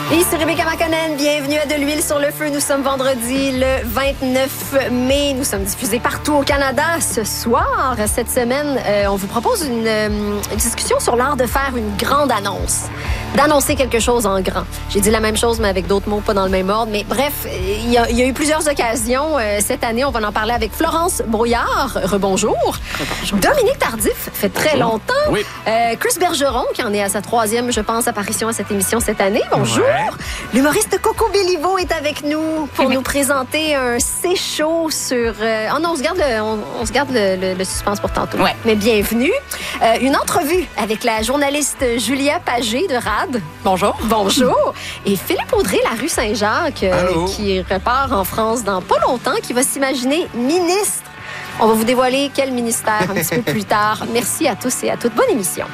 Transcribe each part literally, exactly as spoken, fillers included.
Ici Rebecca McConnell, bienvenue à De l'huile sur le feu. Nous sommes vendredi le vingt-neuf mai. Nous sommes diffusés partout au Canada. Ce soir, cette semaine, euh, on vous propose une, euh, une discussion sur l'art de faire une grande annonce. D'annoncer quelque chose en grand. J'ai dit la même chose, mais avec d'autres mots, pas dans le même ordre. Mais bref, il y a, il y a eu plusieurs occasions euh, cette année. On va en parler avec Florence Brouillard. Rebonjour. Rebonjour. Dominique Tardif, fait très Bonjour. longtemps. Oui. Euh, Chris Bergeron, qui en est à sa troisième, je pense, apparition à cette émission cette année. Bonjour. Ouais. L'humoriste Coco Béliveau est avec nous pour nous présenter un C-show sur... Euh... Oh non, on se garde le, on, on se garde le, le, le suspense pour tantôt. Ouais. Mais bienvenue. Euh, une entrevue avec la journaliste Julia Pagé de R A D. Bonjour. Bonjour. Et Philippe Audrey, la rue Saint-Jacques, euh, qui repart en France dans pas longtemps, qui va s'imaginer ministre. On va vous dévoiler quel ministère un petit peu plus tard. Merci à tous et à toutes. Bonne émission.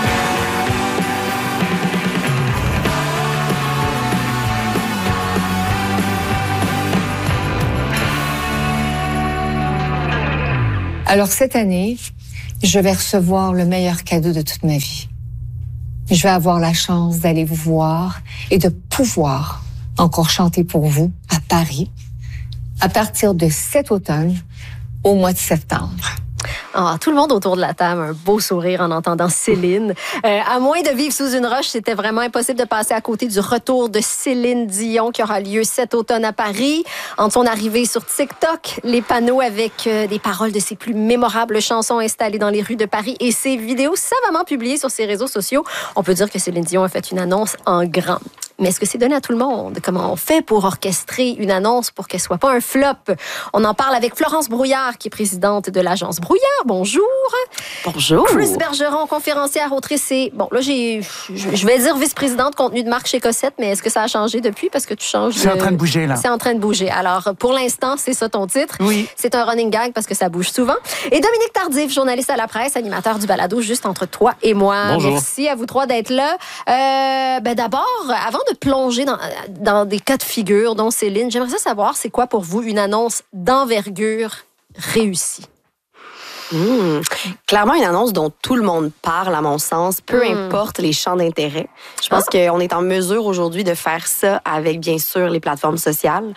Alors cette année, je vais recevoir le meilleur cadeau de toute ma vie. Je vais avoir la chance d'aller vous voir et de pouvoir encore chanter pour vous à Paris à partir de cet automne au mois de septembre. Ah, tout le monde autour de la table, un beau sourire en entendant Céline. Euh, à moins de vivre sous une roche, c'était vraiment impossible de passer à côté du retour de Céline Dion qui aura lieu cet automne à Paris. Entre son arrivée sur TikTok, les panneaux avec euh, des paroles de ses plus mémorables chansons installées dans les rues de Paris et ses vidéos savamment publiées sur ses réseaux sociaux, on peut dire que Céline Dion a fait une annonce en grand. Mais est-ce que c'est donné à tout le monde? Comment on fait pour orchestrer une annonce pour qu'elle soit pas un flop? On en parle avec Florence Brouillard, qui est présidente de l'agence Brouillard. Bonjour. Bonjour. Chris Bergeron, conférencière, autrice et... Bon, là, j'ai, je vais dire vice-présidente contenu de marque chez Cossette, mais est-ce que ça a changé depuis? Parce que tu changes... C'est de... en train de bouger, là. C'est en train de bouger. Alors, pour l'instant, c'est ça ton titre. Oui. C'est un running gag parce que ça bouge souvent. Et Dominique Tardif, journaliste à la presse, animateur du balado Juste entre toi et moi. Bonjour. Merci à vous trois d'être là. Euh, ben d'abord, avant de plonger dans, dans des cas de figure, dont Céline, j'aimerais ça savoir, c'est quoi pour vous une annonce d'envergure réussie? Mmh. Clairement, une annonce dont tout le monde parle, à mon sens, peu mmh. importe les champs d'intérêt. Je pense ah. qu'on est en mesure aujourd'hui de faire ça avec, bien sûr, les plateformes sociales.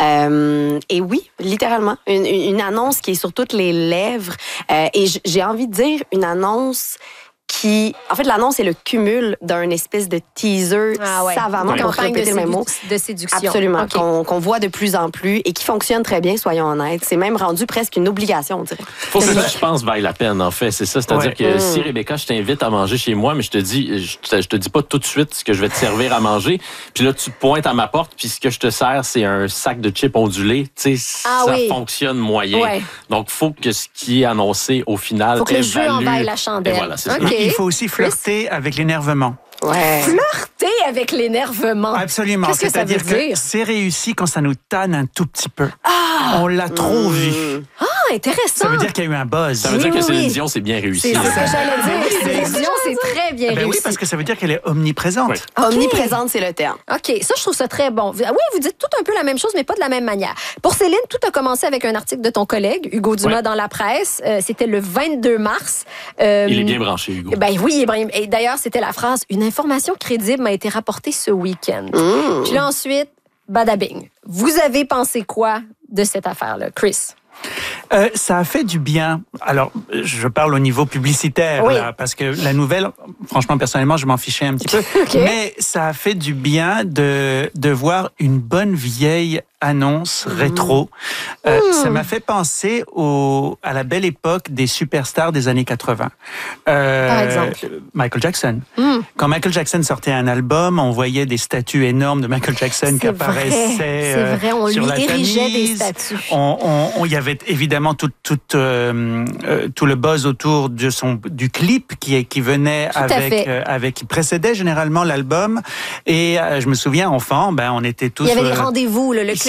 Euh, et oui, littéralement, une, une annonce qui est sur toutes les lèvres. Euh, et j'ai envie de dire une annonce qui... En fait, l'annonce est le cumul d'un espèce de teaser ah ouais. savamment, ouais. pour répéter le même mot. De séduction. Absolument, okay. qu'on, qu'on voit de plus en plus et qui fonctionne très bien, soyons honnêtes. C'est même rendu presque une obligation, on dirait. Faut que ça, je pense, vaille la peine, en fait. C'est ça, c'est-à-dire ouais. que mmh. si, Rebecca, je t'invite à manger chez moi, mais je te dis, je te, je te dis pas tout de suite ce que je vais te servir à manger, puis là, tu pointes à ma porte, puis ce que je te sers, c'est un sac de chips ondulés, tu sais, ah, ça oui. fonctionne moyen. Ouais. Donc, faut que ce qui est annoncé au final faut que évalue... le jeu en vaille la chandelle. Et voilà, c'est okay. ça. Il faut aussi flirter avec l'énervement. Ouais. Flirter avec l'énervement. Absolument. Qu'est-ce que C'est-à-dire ça veut dire? que c'est réussi quand ça nous tanne un tout petit peu. Ah! On l'a trop mmh. vu. Ah, intéressant. Ça veut dire qu'il y a eu un buzz. Ça veut oui, dire que oui. Céline Dion, c'est bien réussi. C'est ça que j'allais dire. Céline Dion, c'est très bien ben réussi. Oui, parce que ça veut dire qu'elle est omniprésente. Oui. Okay. Omniprésente, c'est le terme. OK, ça, je trouve ça très bon. Oui, vous dites tout un peu la même chose, mais pas de la même manière. Pour Céline, tout a commencé avec un article de ton collègue, Hugo Dumas, ouais. dans la presse. Euh, c'était le vingt-deux mars. Euh, il est bien branché, Hugo. Ben oui, il est bien. Et d'ailleurs, c'était la phrase « Une information crédible m'a été rapportée ce week-end. Mmh. Puis là, ensuite, badabing. Vous avez pensé quoi de cette affaire-là, Chris? Euh, ça a fait du bien. Alors, je parle au niveau publicitaire, oui. là, parce que la nouvelle, franchement, personnellement, je m'en fichais un petit peu. Okay. Mais ça a fait du bien de, de voir une bonne vieille annonce mmh. rétro. Euh, mmh. Ça m'a fait penser au, à la belle époque des superstars des années quatre-vingts. Euh, Par exemple? Michael Jackson. Mmh. Quand Michael Jackson sortait un album, on voyait des statues énormes de Michael Jackson C'est qui apparaissaient vrai. C'est vrai, on sur lui la érigeait tamise. des statues. On, on, on y avait évidemment tout, tout, euh, euh, tout le buzz autour de son, du clip qui, qui venait tout avec, euh, avec, qui précédait généralement l'album. Et euh, je me souviens, enfant, ben, on était tous... Il y avait les rendez-vous, le, le clip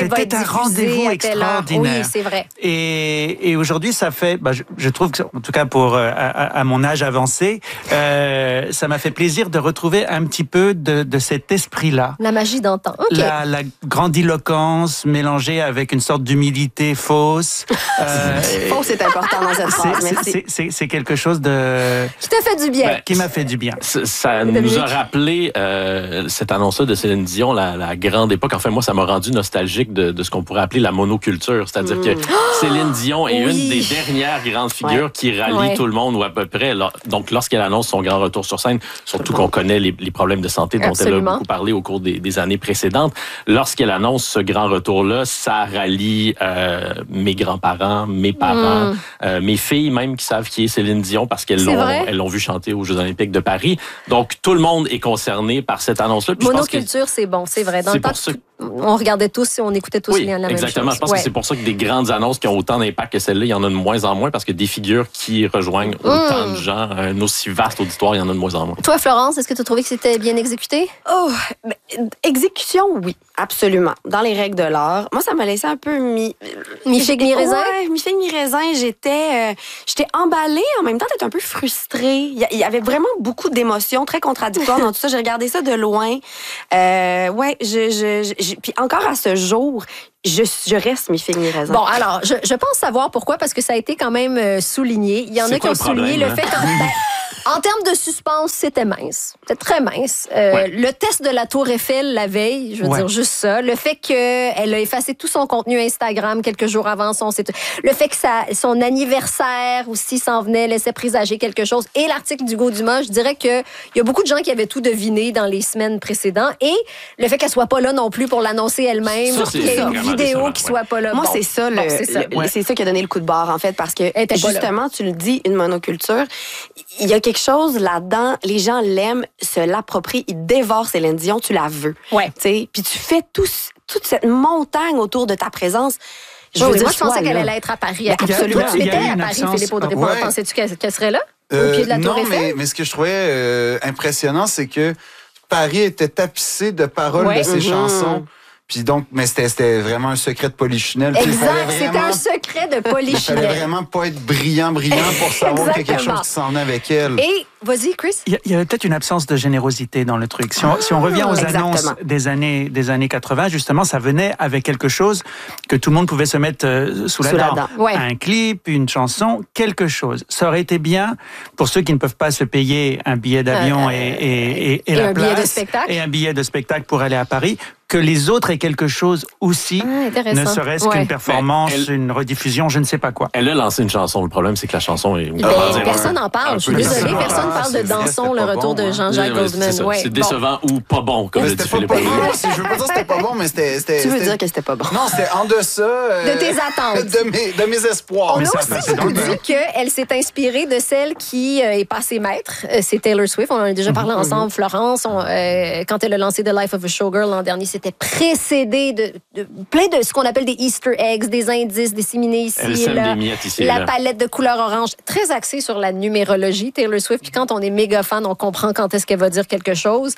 va C'était être un diffusé rendez-vous à telle heure. extraordinaire. Oui, c'est vrai. Et, et aujourd'hui, ça fait, bah, je, je trouve que, en tout cas pour euh, à, à mon âge avancé, euh, ça m'a fait plaisir de retrouver un petit peu de, de cet esprit-là. La magie d'antan. OK. La, la grandiloquence mélangée avec une sorte d'humilité fausse. Euh, Fausse, c'est important dans cette phrase. c'est- Merci. c'est- c'est c'est quelque chose de Qui t'a fait du bien. Ben, qui m'a fait du bien. Ça, ça Dominique? nous a rappelé euh, cette annonce-là de Céline Dion, la, la grande époque. Enfin, moi, ça m'a rendu nostalgique de, de ce qu'on pourrait appeler la monoculture. C'est-à-dire que Céline Dion est Oui. une des dernières grandes figures Ouais. qui rallie Ouais. tout le monde, ou à peu près. Là, donc, lorsqu'elle annonce son grand retour sur scène, surtout qu'on connaît les, les problèmes de santé dont Absolument. elle a beaucoup parlé au cours des, des années précédentes, lorsqu'elle annonce ce grand retour-là, ça rallie euh, mes grands-parents, mes parents, Mm. euh, mes filles même qui savent qui est Céline Dion parce qu'elles C'est l'ont, vrai? elles l'ont vu chanter aux Jeux olympiques de Paris. Donc, tout le monde est concerné par cette annonce-là. Puis je pense que- Monoculture, c'est bon, c'est vrai. Dans C'est le temps, pour ça que on regardait tous, on écoutait tous Oui, la même exactement. chose. Je pense Ouais. que c'est pour ça que des grandes annonces qui ont autant d'impact que celle-là, il y en a de moins en moins parce que des figures qui rejoignent autant Mm. de gens, un aussi vaste auditoire, il y en a de moins en moins. Toi, Florence, est-ce que tu as trouvé que c'était bien exécuté? Oh, ben, exécution, oui, absolument. Dans les règles de l'art. Moi, ça m'a laissé un peu mi... Mi-figue, mi-raisin? Ouais, mi-figue, mi-raisin. J'étais, euh, j'étais emballée. En même temps, j'étais un peu frustrée. Il y, a- il y avait vraiment beaucoup d'émotions très contradictoires dans tout ça. J'ai regardé ça de loin. Euh, ouais, je, je, je- je- puis encore à ce jour, je, je reste mi-figue, mi-raisin. Bon, alors, je, je pense savoir pourquoi, parce que ça a été quand même euh, souligné. Il y en C'est a qui quoi ont le problème, souligné le hein? fait qu'en ben, en termes de suspense, c'était mince. C'était très mince. Euh, Ouais. Le test de la Tour Eiffel la veille, je veux Ouais. dire juste ça. Le fait qu'elle a effacé tout son contenu Instagram quelques jours avant son site. Le fait que ça, son anniversaire aussi s'en venait, laissait présager quelque chose. Et l'article d'Hugo Dumas, je dirais qu'il y a beaucoup de gens qui avaient tout deviné dans les semaines précédentes. Et le fait qu'elle soit pas là non plus pour l'annoncer elle-même, Ça, c'est qu'il y ait une vraiment vidéo décevant, qui ouais. soit pas là. Moi, Bon. c'est ça, le, Bon, c'est ça. le- Ouais. c'est ça qui a donné le coup de barre, en fait, parce que était pas là. justement, tu le dis, une monoculture, il y a quelque chose là-dedans, les gens l'aiment, se l'approprient, ils dévorent Céline Dion, tu la veux. Ouais. Tu sais, puis tu fais tout, toute cette montagne autour de ta présence. Je Oui, veux oui, dire, moi, je pensais sois qu'elle là. allait être à Paris. Ben, absolument. Toi, tu Il y a étais eu à une Paris, absence. Philippe Audrey. Ouais. Pensais-tu qu'elle qu'elle serait là? Au Euh, pied de la Tour non, Eiffel? mais, mais ce que je trouvais euh, impressionnant, c'est que Paris était tapissé de paroles Ouais. de ses Mhm. chansons. Puis donc, mais c'était, c'était vraiment un secret de polichinelle. Puis il fallait Exact, c'était vraiment- un secret de Il fallait polichinelle. vraiment pas être brillant, brillant pour savoir qu'il y a quelque Exactement. chose qui s'en venait avec elle. Et, vas-y, Chris. Il y a- il y avait peut-être une absence de générosité dans le truc. Si on, si on revient aux exactement. annonces des années, des années quatre-vingts, justement, ça venait avec quelque chose que tout le monde pouvait se mettre euh, sous la Sous la dent. dent. Ouais. Un clip, une chanson, quelque chose. Ça aurait été bien pour ceux qui ne peuvent pas se payer un billet d'avion Euh, et, et, et, et la un billet de place, spectacle. et un billet de spectacle pour aller à Paris, que les autres aient quelque chose aussi, Ah, intéressant. ne serait-ce Ouais. qu'une performance, Mais elle- une rediffusion, je ne sais pas quoi. Elle a lancé une chanson. Le problème, c'est que la chanson est... Ben, comment dire, personne un- n'en parle. un Je suis peu désolée, décevant. personne Ah, parle de c'est vrai, Dansons, c'était le pas retour bon, de hein. Jean-Jacques Ouais, ouais, c'est Goldman. ça. Ouais, C'est bon. décevant ou pas bon, comme Mais le dit c'était pas Philippe pas Audrey. bon. c'est- Je veux pas dire que c'était pas bon, mais c'était. c'était- Tu veux c'était- dire que c'était pas bon. Non, c'était en deçà. euh, De tes attentes. De mes, de mes espoirs. On Mais a ça a aussi passé dans beaucoup le beurre. dit qu'elle s'est inspirée de celle qui euh, est passée maître. Euh, c'est Taylor Swift. On en a déjà parlé ensemble, Florence. On, euh, quand elle a lancé The Life of a Showgirl l'an dernier, c'était précédé de, de plein de ce qu'on appelle des Easter eggs, des indices disséminés ici Elle et sème là. des miettes ici et La là. palette de couleurs orange, très axée sur la numérologie, Taylor Swift. Puis quand on est méga fan, on comprend quand est-ce qu'elle va dire quelque chose.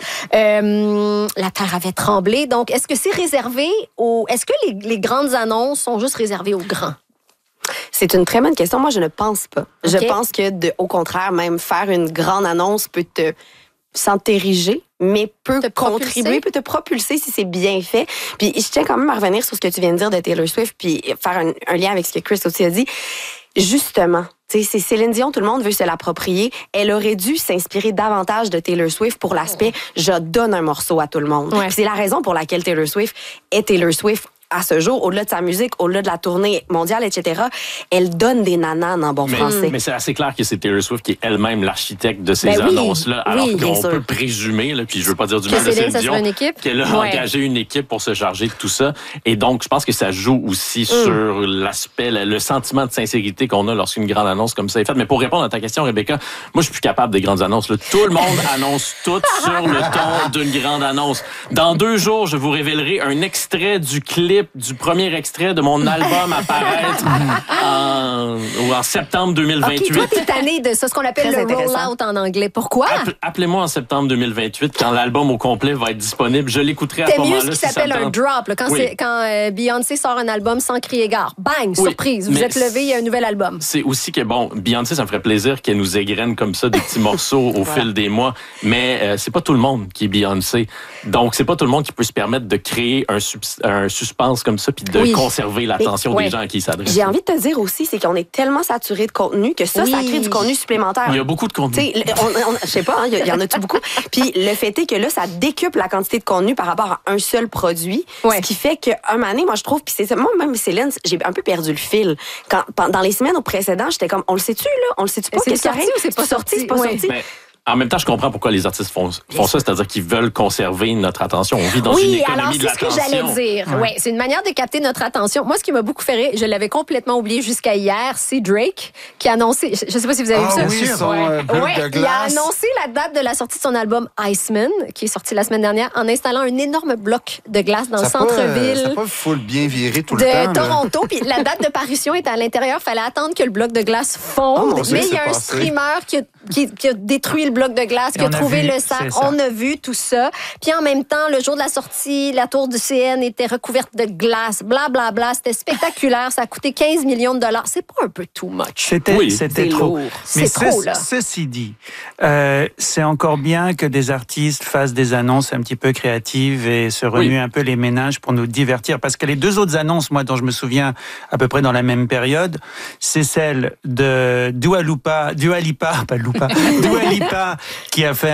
Euh, la terre avait tremblé. Donc, est-ce que c'est réservé aux... Est-ce que les, les grandes annonces sont juste réservées aux grands? C'est une très bonne question. Moi, je ne pense pas. Je Ok. pense que, de, au contraire, même faire une grande annonce peut te s'entériger, mais peut Te propulser. contribuer, peut te propulser si c'est bien fait. Puis je tiens quand même à revenir sur ce que tu viens de dire de Taylor Swift, puis faire un, un lien avec ce que Chris aussi a dit. Justement, tu sais, c'est Céline Dion, tout le monde veut se l'approprier. Elle aurait dû s'inspirer davantage de Taylor Swift pour l'aspect « je donne un morceau à tout le monde Ouais. ». Puis c'est la raison pour laquelle Taylor Swift est Taylor Swift à ce jour, au-delà de sa musique, au-delà de la tournée mondiale, et cetera. Elle donne des nananes en bon Mais, français. mais c'est assez clair que c'est Taylor Swift qui est elle-même l'architecte de ces Ben oui, annonces-là. Alors oui, bien qu'on sûr. peut présumer, là, puis je veux pas dire du Que mal de Céline, Céline ça Dion, serait une équipe? qu'elle a Ouais. engagé une équipe pour se charger de tout ça. Et donc, je pense que ça joue aussi sur l'aspect, le, le sentiment de sincérité qu'on a lorsqu'une grande annonce comme ça est faite. Mais pour répondre à ta question, Rebecca, moi, je suis plus capable des grandes annonces. Là. Tout le monde annonce tout sur le ton d'une grande annonce. Dans deux jours, je vous révélerai un extrait du clip clip du premier extrait de mon album apparaître en, ou en septembre deux mille vingt-huit. Okay, toi, t'es tanné de ça, ce qu'on appelle Très le roll-out en anglais. Pourquoi? Appe- Appelez-moi en septembre deux mille vingt-huit quand l'album au complet va être disponible. Je l'écouterai à ce T'aimes mieux moment-là. ce qui si ça s'appelle me un tente. drop. Là, quand Oui. c'est, quand euh, Beyoncé sort un album sans crier gare. Bang! Oui, Surprise! Vous mais êtes levé, il y a un nouvel album. C'est aussi que, bon, Beyoncé, ça me ferait plaisir qu'elle nous égrène comme ça des petits morceaux au Voilà. fil des mois, mais euh, c'est pas tout le monde qui est Beyoncé. Donc, c'est pas tout le monde qui peut se permettre de créer un, subs- un suspense comme ça puis de Oui. conserver l'attention Mais, des ouais. gens à qui il s'adresse. J'ai envie de te dire aussi, c'est qu'on est tellement saturé de contenu que ça, Oui. ça crée du contenu supplémentaire. Il y a beaucoup de Tu contenu. sais, le- on- on- je sais pas, hein, il y, y en a-tu beaucoup? Puis le fait est que là, ça décuple la quantité de contenu par rapport à un seul produit. Ouais. Ce qui fait qu'un moment donné, moi, je trouve, puis c'est ça, moi, même Céline, j'ai un peu perdu le fil. Quand, dans les semaines précédentes, j'étais comme, on le sait-tu, là? On le sait-tu pas? C'est Qu'est-ce qui sorti arrive? ou c'est pas sorti? C'est pas Ouais. sorti. Mais en même temps, je comprends pourquoi les artistes font, font ça, c'est-à-dire qu'ils veulent conserver notre attention. On vit dans une Oui, économie alors de c'est ce que l'attention. j'allais dire. Ouais. C'est une manière de capter notre attention. Moi, ce qui m'a beaucoup fait rire, je l'avais complètement oublié jusqu'à hier, c'est Drake qui a annoncé, je je sais pas si vous avez Ah vu ça. oui, son euh, bloc Ouais, de il a glace. annoncé la date de la sortie de son album Iceman, qui est sorti la semaine dernière, en installant un énorme bloc de glace dans Ça le a pas, euh, ça centre-ville a pas full bien viré tout de le temps. là. Toronto. Puis la date de parution est à l'intérieur. Fallait attendre que le bloc de glace fonde. Oh, mon Dieu, mais il y a c'est un passé. streamer qui a, qui, qui a détruit le bloc de glace, Et qui a on a trouvé vu, le sac. c'est ça. On a vu tout ça. Puis en même temps, le jour de la sortie, la tour du C N était recouverte de glace. Bla, bla, bla. C'était spectaculaire. Ça a coûté quinze millions de dollars. C'est pas un peu too much? C'était, Oui, c'était c'est trop. lourd. Mais C'est trop, ce- là. Ceci dit, euh, c'est encore bien que des artistes fassent des annonces un petit peu créatives et se remuent Oui. un peu les méninges pour nous divertir. Parce que les deux autres annonces, moi, dont je me souviens à peu près dans la même période, c'est celle de Dua Lipa, Dua Lipa, pas Lupa, Dua Lipa, qui a fait